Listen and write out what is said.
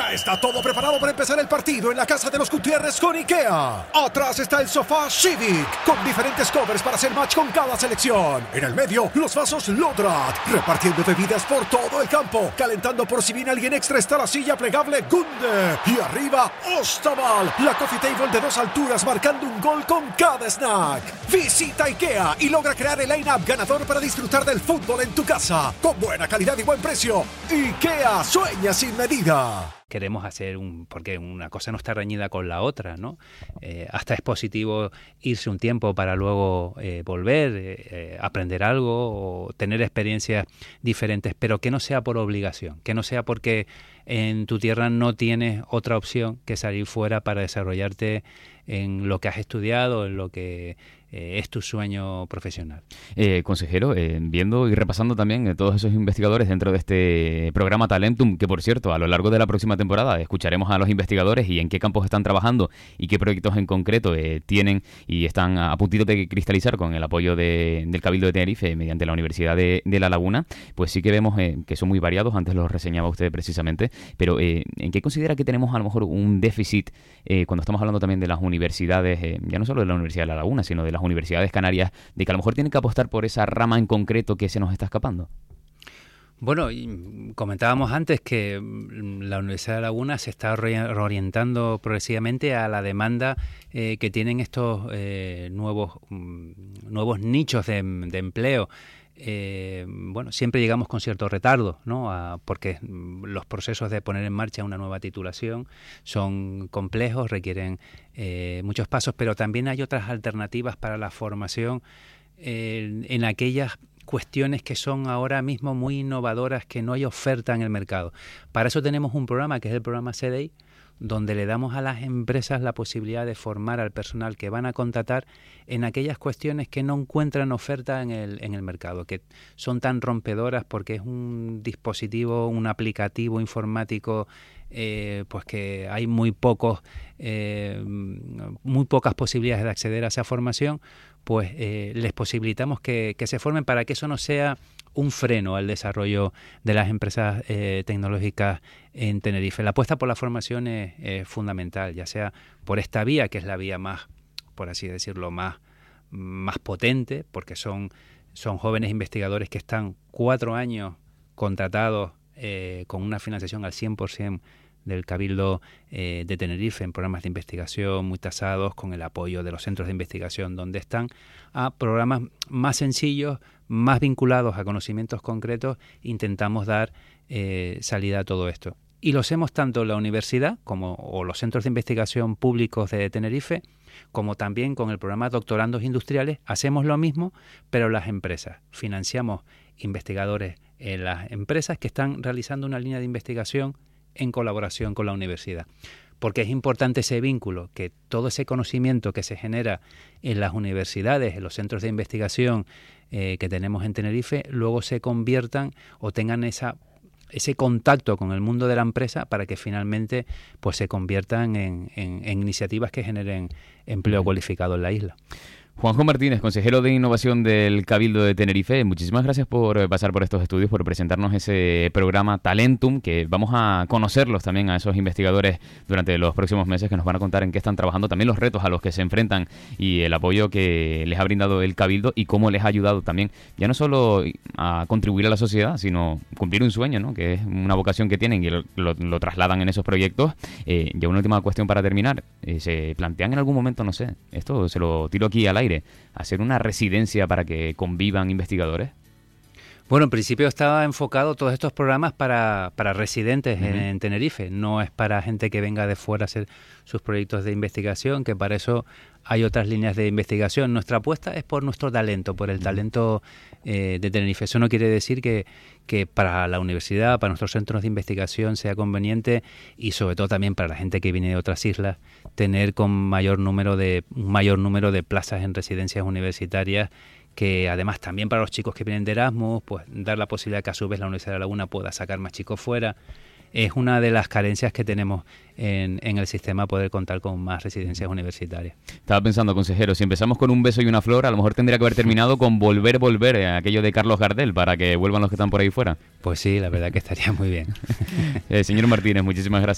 Ya está todo preparado para empezar el partido en la casa de los Gutiérrez con IKEA. Atrás está el sofá Civic, con diferentes covers para hacer match con cada selección. En el medio, los vasos Lodrat, repartiendo bebidas por todo el campo. Calentando por si viene alguien extra está la silla plegable Gunde. Y arriba, Ostaval, la coffee table de 2 alturas marcando un gol con cada snack. Visita IKEA y logra crear el line-up ganador para disfrutar del fútbol en tu casa. Con buena calidad y buen precio. IKEA, sueña sin medida. Queremos hacer porque una cosa no está reñida con la otra, ¿no? Hasta es positivo irse un tiempo para luego volver, aprender algo o tener experiencias diferentes, pero que no sea por obligación, que no sea porque en tu tierra no tienes otra opción que salir fuera para desarrollarte en lo que has estudiado, en lo que es tu sueño profesional. Consejero, viendo y repasando también todos esos investigadores dentro de este programa Talentum, que por cierto, a lo largo de la próxima temporada escucharemos a los investigadores y en qué campos están trabajando y qué proyectos en concreto tienen y están a puntito de cristalizar con el apoyo del Cabildo de Tenerife mediante la Universidad de La Laguna, pues sí que vemos que son muy variados, antes los reseñaba usted precisamente, pero ¿en qué considera que tenemos a lo mejor un déficit cuando estamos hablando también de las universidades, ya no solo de la Universidad de La Laguna, sino de las universidades canarias, de que a lo mejor tienen que apostar por esa rama en concreto que se nos está escapando? Bueno, comentábamos antes que la Universidad de La Laguna se está reorientando progresivamente a la demanda que tienen estos nuevos nichos de empleo. Bueno, siempre llegamos con cierto retardo, ¿no? Porque los procesos de poner en marcha una nueva titulación son complejos, requieren muchos pasos, pero también hay otras alternativas para la formación en aquellas cuestiones que son ahora mismo muy innovadoras, que no hay oferta en el mercado. Para eso tenemos un programa que es el programa CDI, donde le damos a las empresas la posibilidad de formar al personal que van a contratar en aquellas cuestiones que no encuentran oferta en el mercado, que son tan rompedoras porque es un dispositivo, un aplicativo informático, pues que hay muy pocas posibilidades de acceder a esa formación, pues les posibilitamos que se formen para que eso no sea un freno al desarrollo de las empresas tecnológicas en Tenerife. La apuesta por la formación es fundamental, ya sea por esta vía, que es la vía más, por así decirlo, más potente, porque son jóvenes investigadores que están 4 años contratados con una financiación al 100% del Cabildo de Tenerife en programas de investigación muy tasados, con el apoyo de los centros de investigación donde están, a programas más sencillos, más vinculados a conocimientos concretos. Intentamos dar salida a todo esto. Y lo hacemos tanto en la universidad o los centros de investigación públicos de Tenerife, como también con el programa Doctorandos Industriales. Hacemos lo mismo, pero en las empresas. Financiamos investigadores en las empresas que están realizando una línea de investigación en colaboración con la universidad. Porque es importante ese vínculo, que todo ese conocimiento que se genera en las universidades, en los centros de investigación que tenemos en Tenerife, luego se conviertan o tengan ese contacto con el mundo de la empresa para que finalmente pues se conviertan en iniciativas que generen empleo cualificado en la isla. Juanjo Martínez, consejero de Innovación del Cabildo de Tenerife, muchísimas gracias por pasar por estos estudios, por presentarnos ese programa Talentum, que vamos a conocerlos también a esos investigadores durante los próximos meses, que nos van a contar en qué están trabajando, también los retos a los que se enfrentan y el apoyo que les ha brindado el Cabildo y cómo les ha ayudado también, ya no solo a contribuir a la sociedad, sino cumplir un sueño, ¿no? Que es una vocación que tienen y lo trasladan en esos proyectos. Ya una última cuestión para terminar, ¿se plantean en algún momento, no sé, esto se lo tiro aquí al aire, hacer una residencia para que convivan investigadores? Bueno, en principio estaba enfocado todos estos programas para residentes en Tenerife, no es para gente que venga de fuera a hacer sus proyectos de investigación, que para eso hay otras líneas de investigación. Nuestra apuesta es por nuestro talento, por el talento de Tenerife. Eso no quiere decir que para la universidad, para nuestros centros de investigación sea conveniente, y sobre todo también para la gente que viene de otras islas, tener un mayor número de plazas en residencias universitarias, que además también para los chicos que vienen de Erasmus, pues dar la posibilidad que a su vez la Universidad de La Laguna pueda sacar más chicos fuera. Es una de las carencias que tenemos en el sistema, poder contar con más residencias universitarias. Estaba pensando, consejero, si empezamos con un beso y una flor, a lo mejor tendría que haber terminado con volver, aquello de Carlos Gardel, para que vuelvan los que están por ahí fuera. Pues sí, la verdad que estaría muy bien. Señor Martínez, muchísimas gracias.